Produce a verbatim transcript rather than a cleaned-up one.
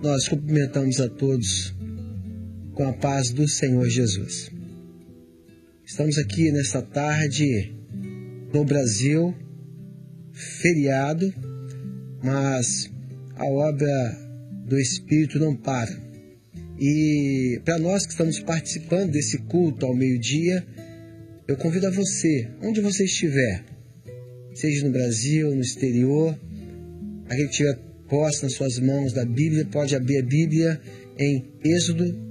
Nós cumprimentamos a todos com a paz do Senhor Jesus. Estamos aqui nesta tarde no Brasil, feriado, mas a obra do Espírito não para. E para nós que estamos participando desse culto ao meio-dia, eu convido a você, onde você estiver, seja no Brasil, no exterior, aquele que tiver posse nas suas mãos da Bíblia, pode abrir a Bíblia em Êxodo